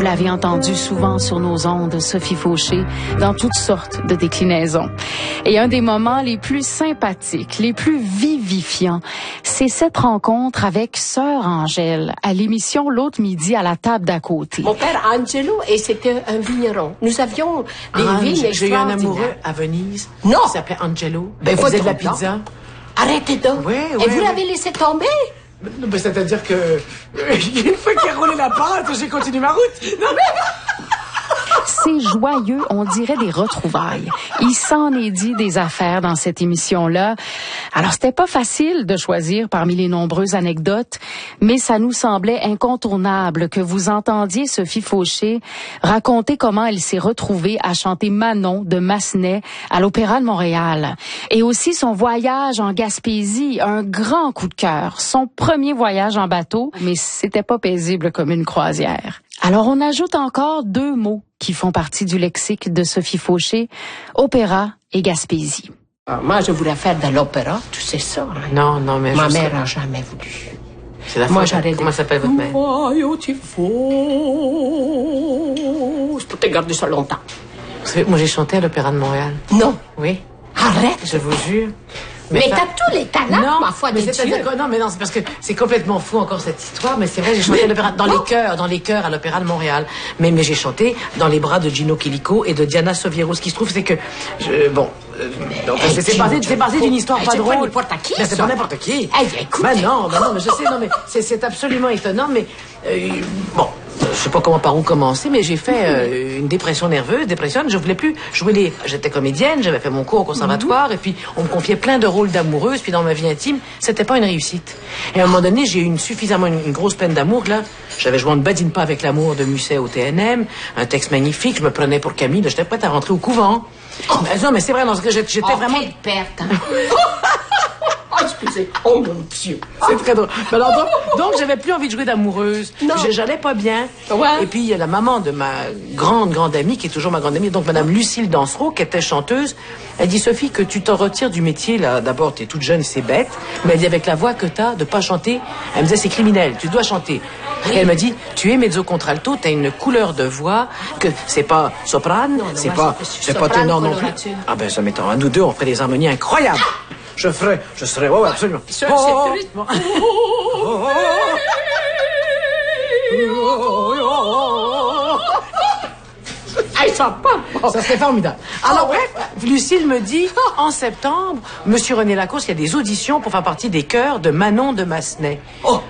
l'avez entendu souvent sur nos ondes, Sophie Fauché, dans toutes sortes de déclinaisons. Et un des moments les plus sympathiques, les plus vivifiants, c'est cette rencontre avec Sœur Angèle à l'émission L'autre midi à la table d'à côté. Mon père Angelo, et c'était un vigneron. Nous avions des vignes extraordinaires. J'ai eu un amoureux à Venise. Non. Il s'appelait Angelo. Ben, Il faisait de la pizza. Arrêtez donc. Oui, oui. Et vous l'avez laissé tomber? Ben, c'est-à-dire que une fois qu'il a roulé la pâte, j'ai continué ma route. Non mais... C'est joyeux, on dirait des retrouvailles. Il s'en est dit des affaires dans cette émission-là. Alors, c'était pas facile de choisir parmi les nombreuses anecdotes, mais ça nous semblait incontournable que vous entendiez Sophie Fauché raconter comment elle s'est retrouvée à chanter Manon de Massenet à l'Opéra de Montréal. Et aussi son voyage en Gaspésie, un grand coup de cœur. Son premier voyage en bateau, mais c'était pas paisible comme une croisière. Alors, on ajoute encore 2 mots qui font partie du lexique de Sophie Fauché, opéra et Gaspésie. Moi, je voulais faire de l'opéra, tu sais ça. Hein? Non, non, mais ma mère n'a jamais voulu. C'est la Moi, faute. Comment s'appelle votre mère? Je peux te garder ça longtemps. Vous savez, moi, j'ai chanté à l'Opéra de Montréal. Non. Oui. Arrête. Je vous jure. Mais t'as tous les talents, non, ma foi mais des dieux. Non, mais non, c'est parce que c'est complètement fou encore cette histoire, mais c'est vrai, j'ai chanté à l'opéra, dans les chœurs à l'Opéra de Montréal. Mais j'ai chanté dans les bras de Gino Chilico et de Diana Soviero. Ce qui se trouve, c'est que, c'est parti d'une histoire pas drôle. C'est pas n'importe qui, c'est pas n'importe qui. Hey, écoute. Non, mais je sais, non, mais c'est absolument étonnant, mais, bon. Je sais pas par où commencer, mais j'ai fait une dépression nerveuse, je voulais plus jouer j'étais comédienne, j'avais fait mon cours au conservatoire, et puis on me confiait plein de rôles d'amoureuse, puis dans ma vie intime, c'était pas une réussite. Et à un moment donné, j'ai eu une grosse peine d'amour, là. J'avais joué On ne badine pas avec l'amour de Musset au TNM, un texte magnifique, je me prenais pour Camille, j'étais prête à rentrer au couvent. Non, mais c'est vrai, non, parce que j'étais vraiment... Quelle perte, hein? Excusez. Oh mon Dieu. C'est très drôle. Alors, donc j'avais plus envie de jouer d'amoureuse. J'allais pas bien. Ouais. Et puis, il y a la maman de ma grande amie, qui est toujours ma grande amie, donc Madame Lucille Dansereau, qui était chanteuse. Elle dit, Sophie, que tu t'en retires du métier, là. D'abord, t'es toute jeune, c'est bête. Mais elle dit, avec la voix que t'as, de pas chanter, elle me disait, c'est criminel, tu dois chanter. Et elle me dit, tu es mezzo-contralto, t'as une couleur de voix, que c'est pas soprane, c'est pas ténor non plus. Ah ben, ça m'étonne. Nous deux, on ferait des harmonies incroyables. Je serais, oh, absolument. Ça serait formidable. Alors, bref, Lucille me dit, en septembre, Monsieur René Lacoste, il y a des auditions pour faire partie des chœurs de Manon de Massenet.